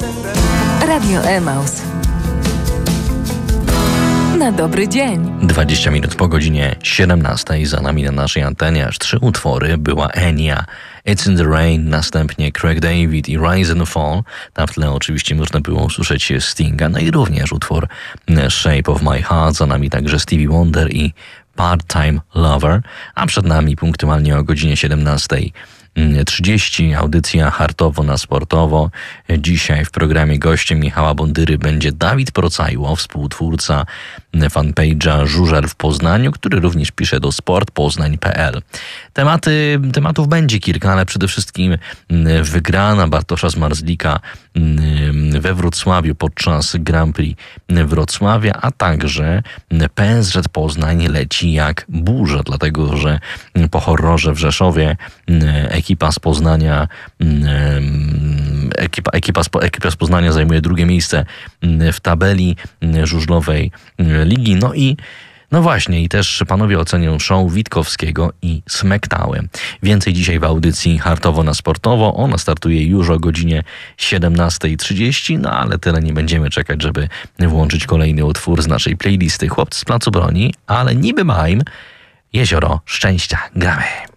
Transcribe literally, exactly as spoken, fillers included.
Radio Emaus. Na dobry dzień. dwadzieścia minut po godzinie siedemnastej. Za nami na naszej antenie aż trzy utwory. Była Enya, It's in the Rain, następnie Craig David i Rise and Fall. Tam w tle oczywiście można było usłyszeć Stinga, no i również utwór Shape of My Heart. Za nami także Stevie Wonder i Part-Time Lover. A przed nami punktualnie o godzinie siedemnastej trzydzieści audycja Hartowo na Sportowo. Dzisiaj w programie gościem Michała Bondyry będzie Dawid Procajło, współtwórca fanpage'a Żużel w Poznaniu, który również pisze do sport poznań kropka p l. Tematy, tematów będzie kilka, ale przede wszystkim wygrana Bartosza Zmarzlika we Wrocławiu podczas Grand Prix Wrocławia, a także P S Z Poznań leci jak burza, dlatego że po horrorze w Rzeszowie ekipa z Poznania ekipa, ekipa, ekipa z Poznania zajmuje drugie miejsce w tabeli żużlowej ligi. No i no właśnie, i też panowie ocenią show Witkowskiego i Smektały. Więcej dzisiaj w audycji Hartowo na Sportowo. Ona startuje już o godzinie siedemnastej trzydzieści, no ale tyle nie będziemy czekać, żeby włączyć kolejny utwór z naszej playlisty. Chłopcy z Placu Broni, ale niby Mime, Jezioro Szczęścia. Gramy.